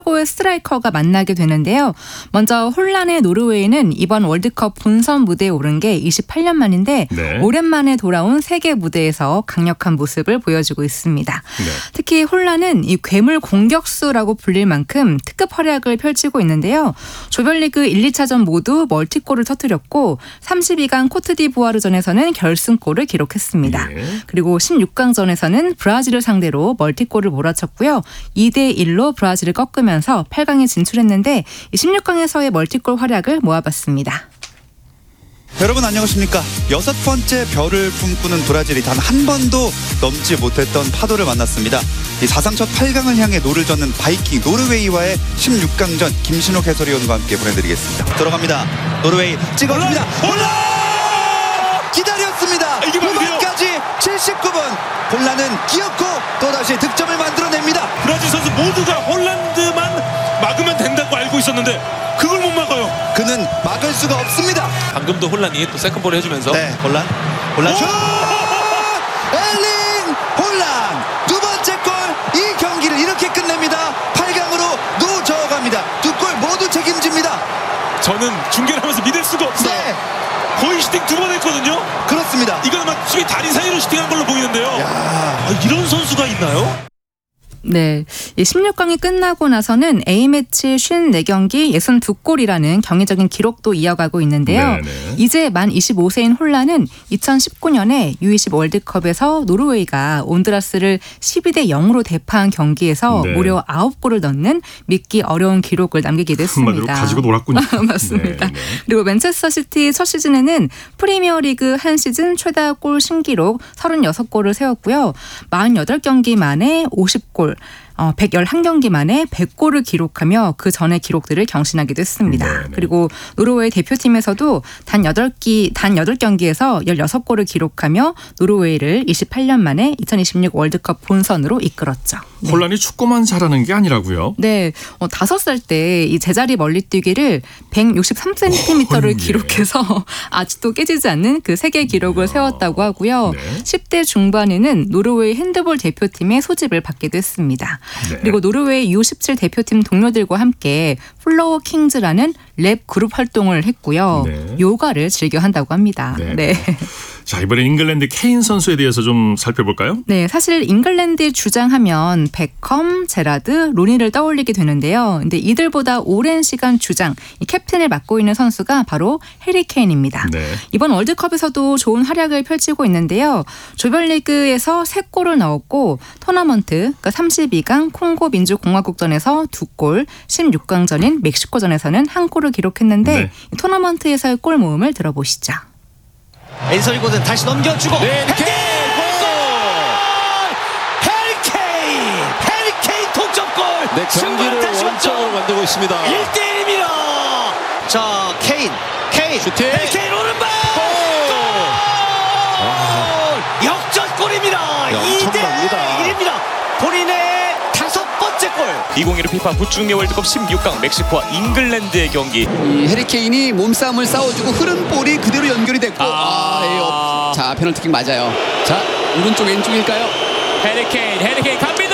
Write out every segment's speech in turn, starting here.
최고의 스트라이커가 만나게 되는데요. 먼저 홀란의 노르웨이는 이번 월드컵 본선 무대에 오른 게 28년 만인데 네. 오랜만에 돌아온 세계 무대에서 강력한 모습을 보여주고 있습니다. 네. 특히 홀란은 이 괴물 공격수라고 불릴 만큼 특급 활약을 펼치고 있는데요. 조별리그 1, 2차전 모두 멀티골을 터뜨렸고 32강 코트디부아르전에서는 결승골을 기록했습니다. 네. 그리고 16강전에서는 브라질을 상대로 멀티골을 몰아쳤고요. 2대1로 브라질을 꺾으면서 8강에 진출했는데 16강에서의 멀티골 활약을 모아봤습니다. 여러분 안녕하십니까. 6번째 별을 꿈꾸는 브라질이 단 한 번도 넘지 못했던 파도를 만났습니다. 이 사상 첫 8강을 향해 노를 젓는 바이킹 노르웨이와의 16강전 김신욱 해설위원과 함께 보내드리겠습니다. 들어갑니다. 노르웨이 찍어줍니다. 홀란! 기다렸습니다. 후반까지 79분 홀란은 기어코 또다시 득점을 만들어냅니다. 브라질 선수 모두가 홀란드만 막으면 된다고 알고 있었는데 그걸 못 막아요. 그는 막을 수가 없습니다. 방금도 홀란이 또 세컨볼을 해주면서 네, 홀란 슛! 엘링 홀란 두 번째 골. 이 경기를 이렇게 끝냅니다. 8강으로 노저어갑니다. 두 골 모두 책임집니다. 저는 중계를 하면서 믿을 수가 없어요. 네, 거의 슈팅 2번 했거든요. 그렇습니다. 이거는 막 수비 다리 사이로 슈팅한 걸로 보이는데요. 야, 이런 선수가 있나요? 네, 16강이 끝나고 나서는 A매치 54경기 62골이라는 경이적인 기록도 이어가고 있는데요. 네네. 이제 만 25세인 홀란은 2019년에 U20 월드컵에서 노르웨이가 온드라스를 12대 0으로 대파한 경기에서 네. 무려 9골을 넣는 믿기 어려운 기록을 남기기도 했습니다. 한마디로 가지고 놀았군요. 맞습니다. 네, 네. 그리고 맨체스터 시티 첫 시즌에는 프리미어리그 한 시즌 최다 골 신기록 36골을 세웠고요. 48경기 만에 50골, 111경기 만에 100골을 기록하며 그 전의 기록들을 경신하기도 했습니다. 네네. 그리고 노르웨이 대표팀에서도 단 8경기에서 16골을 기록하며 노르웨이를 28년 만에 2026 월드컵 본선으로 이끌었죠. 네. 홀란이 축구만 잘하는 게 아니라고요? 네, 5살 때 이 제자리 멀리뛰기를 163cm를 예. 기록해서 아직도 깨지지 않는 그 세계 기록을 세웠다고 하고요. 네. 10대 중반에는 노르웨이 핸드볼 대표팀의 소집을 받기도 했습니다. 네. 그리고 노르웨이 U17 대표팀 동료들과 함께 플로어 킹즈라는 랩 그룹 활동을 했고요. 네. 요가를 즐겨 한다고 합니다. 네. 네. 자, 이번에 잉글랜드 케인 선수에 대해서 좀 살펴볼까요? 네, 사실 잉글랜드 주장하면 베컴, 제라드, 로니를 떠올리게 되는데요. 근데 이들보다 오랜 시간 주장, 이 캡틴을 맡고 있는 선수가 바로 해리 케인입니다. 네. 이번 월드컵에서도 좋은 활약을 펼치고 있는데요. 조별리그에서 3골을 넣었고 토너먼트, 그러니까 32강 콩고 민주공화국전에서 2골, 16강전인 멕시코전에서는 1골을 기록했는데 네. 이 토너먼트에서의 골 모음을 들어보시죠. 앤서니 고든 다시 넘겨주고 네, 헤딩! 해리 케인 동점골. 네, 승부를 다시 원점으로 만들고 있습니다. 1대1입니다. 자, 케인 슈팅. 해리 케인 오른발 골. 역전골입니다. 엄청납니다. 2대1입니다. 본인의 5번째 골. 2015 피파 북중미 월드컵 16강 멕시코와 잉글랜드의 경기. 이 해리케인이 몸싸움을 싸워주고 흐른 볼이 그대로 연결이 됐고 자, 페널티킥 맞아요. 자, 오른쪽 왼쪽일까요? 해리케인 갑니다.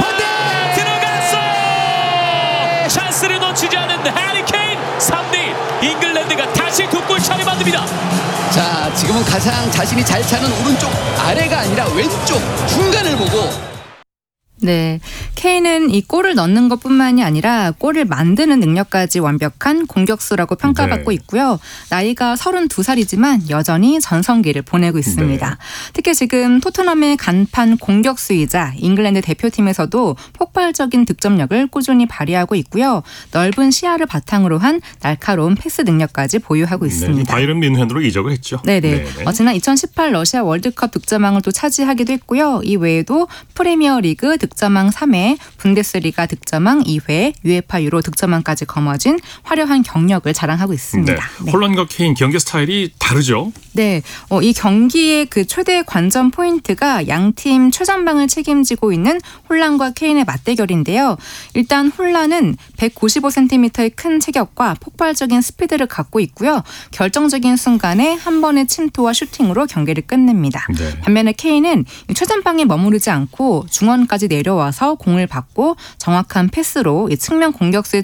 들어갔어요. 찬스를 놓치지 않은 해리케인 3대1. 잉글랜드가 다시 2골 차를 만듭니다. 자, 지금은 가장 자신이 잘 차는 오른쪽 아래가 아니라 왼쪽 중간을 보고 네, 케인은 이 골을 넣는 것뿐만이 아니라 골을 만드는 능력까지 완벽한 공격수라고 평가받고 네. 있고요. 나이가 32살이지만 여전히 전성기를 보내고 있습니다. 네. 특히 지금 토트넘의 간판 공격수이자 잉글랜드 대표팀에서도 폭발적인 득점력을 꾸준히 발휘하고 있고요. 넓은 시야를 바탕으로 한 날카로운 패스 능력까지 보유하고 네, 있습니다. 바이런 민헨으로 이적을 했죠. 네네. 네네. 지난 2018 러시아 월드컵 득점왕을 또 차지하기도 했고요. 이 외에도 프리미어리그 득점왕 3회, 분데스리가 득점왕 2회, UEFA 유로 득점왕까지 거머쥔 화려한 경력을 자랑하고 있습니다. 네. 홀란과 케인 경기 스타일이 다르죠? 네, 이 경기의 그 최대 관전 포인트가 양팀 최전방을 책임지고 있는 홀란과 케인의 맞대결인데요. 일단 홀란은 195cm의 큰 체격과 폭발적인 스피드를 갖고 있고요. 결정적인 순간에 한 번의 침투와 슈팅으로 경기를 끝냅니다. 네. 반면에 케인은 최전방에 머무르지 않고 중원까지 내려와서 공을 받고 정확한 패스로 측면 공격수의